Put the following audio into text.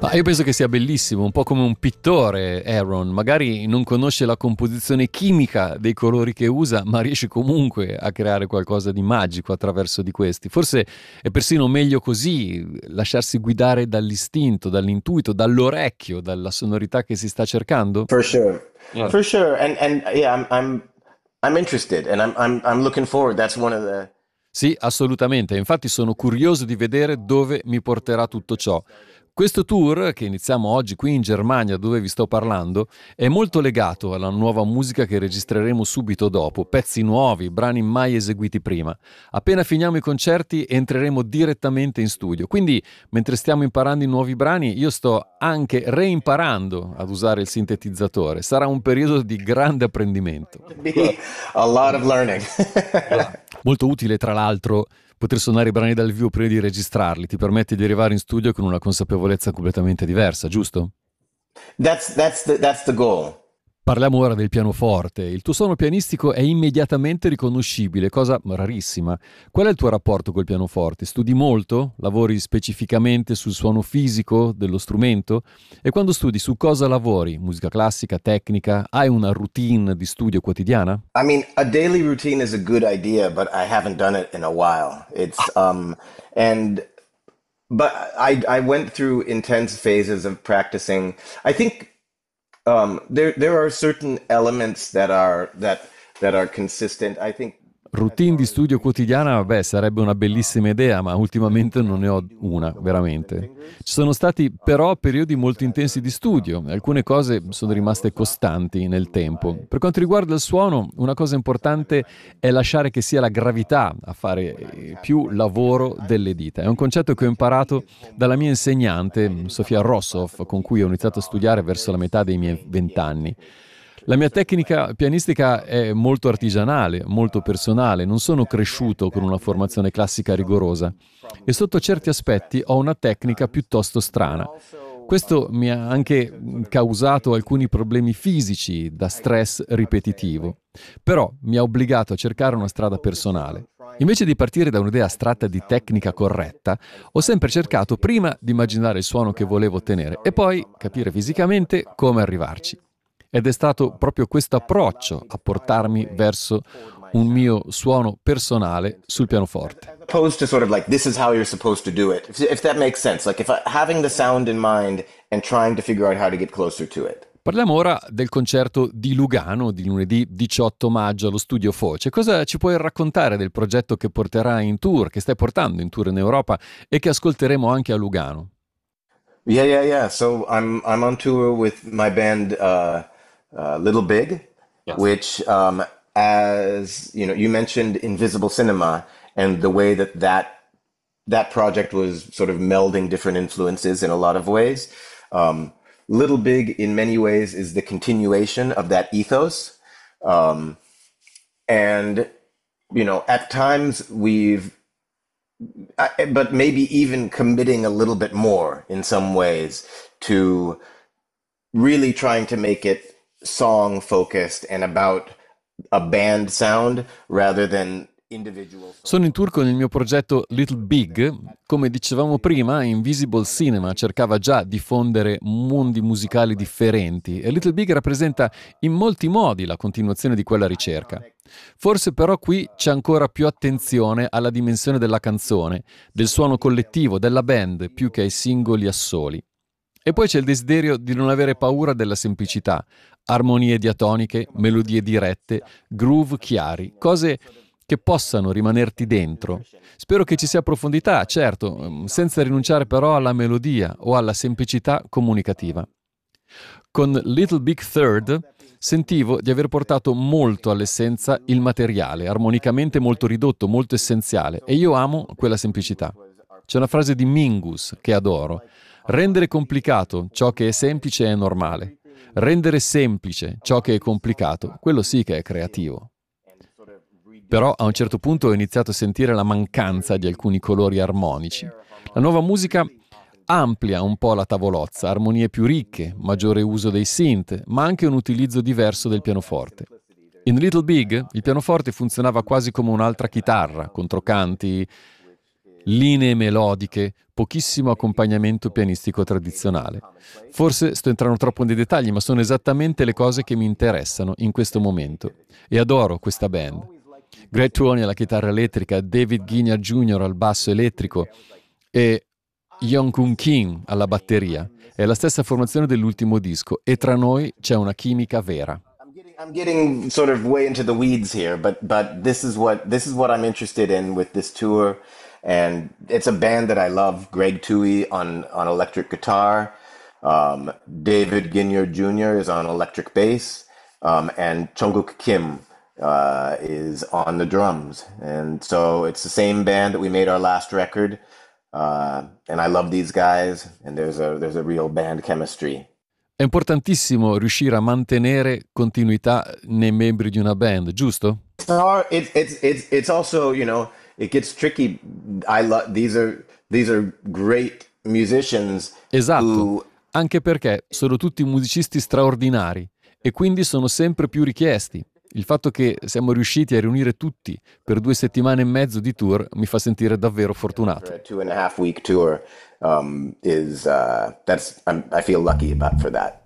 Ma io penso che sia bellissimo, un po' come un pittore, Aaron. Magari non conosce la composizione chimica dei colori che usa, ma riesce comunque a creare qualcosa di magico attraverso di questi. Forse è persino meglio così, lasciarsi guidare dall'istinto, dall'intuito, dall'orecchio, dalla sonorità che si sta cercando. For sure, Yeah. for sure, and yeah, I'm interested, and I'm looking forward. That's one of the. Sì, assolutamente. Infatti sono curioso di vedere dove mi porterà tutto ciò. Questo tour, che iniziamo oggi qui in Germania, dove vi sto parlando, è molto legato alla nuova musica che registreremo subito dopo, pezzi nuovi, brani mai eseguiti prima. Appena finiamo i concerti entreremo direttamente in studio, quindi mentre stiamo imparando i nuovi brani io sto anche reimparando ad usare il sintetizzatore. Sarà un periodo di grande apprendimento. Be a lot of learning. Molto utile, tra l'altro, poter suonare i brani dal vivo prima di registrarli, ti permette di arrivare in studio con una consapevolezza completamente diversa, giusto? That's the goal. Parliamo ora del pianoforte. Il tuo suono pianistico è immediatamente riconoscibile, cosa rarissima. Qual è il tuo rapporto col pianoforte? Studi molto? Lavori specificamente sul suono fisico dello strumento? E quando studi, su cosa lavori? Musica classica, tecnica? Hai una routine di studio quotidiana? I mean, a daily routine is a good idea, but I haven't done it in a while. And but I went through intense phases of practicing. I think there are certain elements that are consistent. I think as Routine di far as studio musical quotidiana, vabbè, sound, sarebbe una bellissima idea, ma ultimamente non ne ho do una, the work with the veramente. Ci fingers. sono stati però periodi molto That intensi di studio, alcune cose sono rimaste costanti nel tempo. Per quanto riguarda il suono, una cosa importante è lasciare che sia la gravità a fare più lavoro delle dita. È un concetto che ho imparato dalla mia insegnante, Sofia Rossoff, con cui ho iniziato a studiare verso la metà dei miei 20 anni. La mia tecnica pianistica è molto artigianale, molto personale, non sono cresciuto con una formazione classica rigorosa e sotto certi aspetti ho una tecnica piuttosto strana. Questo mi ha anche causato alcuni problemi fisici da stress ripetitivo, però mi ha obbligato a cercare una strada personale. Invece di partire da un'idea astratta di tecnica corretta, ho sempre cercato prima di immaginare il suono che volevo ottenere e poi capire fisicamente come arrivarci. Ed è stato proprio questo approccio a portarmi verso un mio suono personale sul pianoforte. Opposed to sort of like this is how you're supposed to do it. If that makes sense. Like if having the sound in mind and trying to figure out how to get closer to it. Parliamo ora del concerto di Lugano di lunedì 18 maggio allo Studio Foce. Cosa ci puoi raccontare del progetto che porterai in tour, che stai portando in tour in Europa e che ascolteremo anche a Lugano? Yeah, yeah, yeah. So I'm on tour with my band Little Big, Yes. which as you know, you mentioned Invisible Cinema and the way that project was sort of melding different influences in a lot of ways. Little Big, in many ways, is the continuation of that ethos, um, and at times but maybe even committing a little bit more in some ways to really trying to make it song focused and about a band sound rather than individual Sono in songs. tour con il mio progetto Little Big. Come dicevamo prima, Invisible Cinema cercava già di fondere mondi musicali differenti e Little Big rappresenta in molti modi la continuazione di quella ricerca. Forse però qui c'è ancora più attenzione alla dimensione della canzone, del suono collettivo, della band, più che ai singoli assoli. E poi c'è il desiderio di non avere paura della semplicità, armonie diatoniche, melodie dirette, groove chiari, cose che possano rimanerti dentro. Spero che ci sia profondità, certo, senza rinunciare però alla melodia o alla semplicità comunicativa. Con Little Big Third sentivo di aver portato molto all'essenza il materiale, armonicamente molto ridotto, molto essenziale, e io amo quella semplicità. C'è una frase di Mingus che adoro: rendere complicato ciò che è semplice è normale. Rendere semplice ciò che è complicato, quello sì che è creativo. Però a un certo punto ho iniziato a sentire la mancanza di alcuni colori armonici. La nuova musica amplia un po' la tavolozza, armonie più ricche, maggiore uso dei synth, ma anche un utilizzo diverso del pianoforte. In Little Big il pianoforte funzionava quasi come un'altra chitarra, controcanti, linee melodiche, pochissimo accompagnamento pianistico tradizionale. Forse sto entrando troppo nei dettagli, ma sono esattamente le cose che mi interessano in questo momento. E adoro questa band. Greg Tuoni alla chitarra elettrica, David Guignard Jr. al basso elettrico e Young-Kun Kim alla batteria. È la stessa formazione dell'ultimo disco e tra noi c'è una chimica vera. I'm getting sort of way into the weeds here, but this is what I'm interested in with this tour, and it's a band that I love. Greg Tui on electric guitar, David Ginyard Jr. is on electric bass, and Jungkook Kim is on the drums, and so it's the same band that we made our last record, and I love these guys, and there's a real band chemistry. È importantissimo riuscire a mantenere continuità nei membri di una band, giusto? It's also, you know, it gets tricky. I love these are great musicians Esatto, who anche perché sono tutti musicisti straordinari e quindi sono sempre più richiesti. Il fatto che siamo riusciti a riunire tutti per 2 settimane e mezzo di tour mi fa sentire davvero for fortunato. a 2.5 week tour is that's I feel lucky about for that.